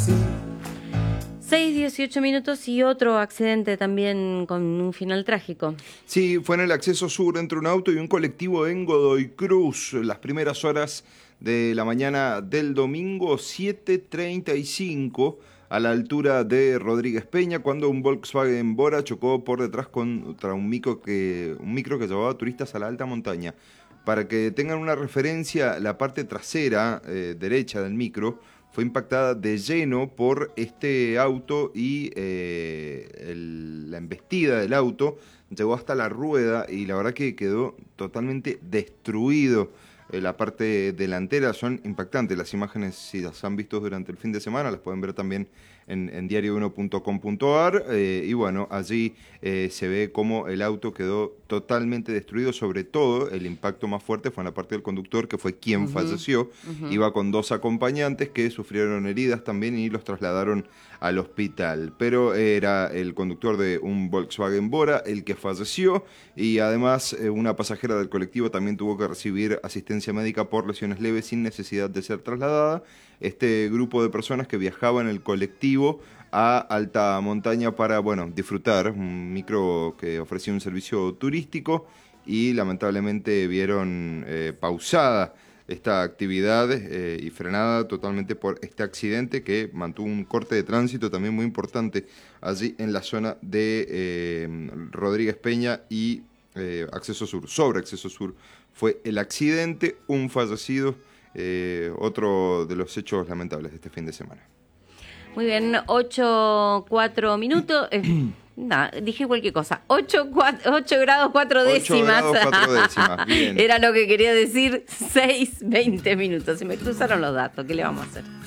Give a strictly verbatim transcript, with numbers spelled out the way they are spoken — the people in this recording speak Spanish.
seis, dieciocho minutos y otro accidente también con un final trágico. Sí, fue en el acceso sur entre un auto y un colectivo en Godoy Cruz. Las primeras horas de la mañana del domingo, siete treinta y cinco, a la altura de Rodríguez Peña, cuando un Volkswagen Bora chocó por detrás contra un micro que, un micro que llevaba turistas a la alta montaña. Para que tengan una referencia, la parte trasera eh, derecha del micro fue impactada de lleno por este auto y eh, el, la embestida del auto llegó hasta la rueda y la verdad que quedó totalmente destruido. Eh, la parte delantera son impactantes. Las imágenes, si las han visto durante el fin de semana, las pueden ver también en, en diario uno punto com punto a r. Eh, y bueno, allí eh, se ve cómo el auto quedó totalmente destruido. Sobre todo, el impacto más fuerte fue en la parte del conductor, que fue quien uh-huh. falleció. Uh-huh. Iba con dos acompañantes que sufrieron heridas también y los trasladaron al hospital. Pero era el conductor de un Volkswagen Bora el que falleció y además eh, una pasajera del colectivo también tuvo que recibir asistencia médica por lesiones leves sin necesidad de ser trasladada. Este grupo de personas que viajaba en el colectivo a alta montaña para, bueno, disfrutar, un micro que ofrecía un servicio turístico y lamentablemente vieron eh, pausada esta actividad eh, y frenada totalmente por este accidente que mantuvo un corte de tránsito también muy importante allí en la zona de eh, Rodríguez Peña y eh, Acceso Sur. Sobre Acceso Sur fue el accidente, un fallecido, eh, otro de los hechos lamentables de este fin de semana. Muy bien, ocho, cuatro minutos. Eh, no, dije cualquier cosa. ocho, grados, cuatro décimas. ocho grados, cuatro décimas. Bien. Era lo que quería decir. seis, veinte minutos. Se me cruzaron los datos. ¿Qué le vamos a hacer?